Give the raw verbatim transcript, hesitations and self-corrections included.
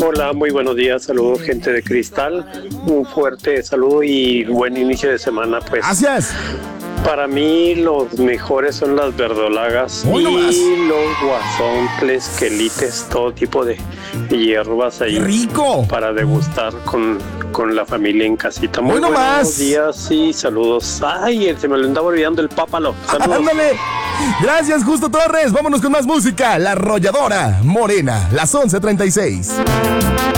Hola, muy buenos días, saludos gente de Cristal, un fuerte saludo y buen inicio de semana pues. Gracias. Para mí los mejores son las verdolagas Hoy y nomás. los guasontles, quelites, todo tipo de hierbas ahí. ¡Qué rico! Para degustar con, con la familia en casita. Muy Hoy buenos nomás. días y saludos. Ay, se me lo andaba olvidando el pápalo. Saludos. ¡Ándale! Gracias, Justo Torres. Vámonos con más música. La Arrolladora Morena, las once treinta y seis.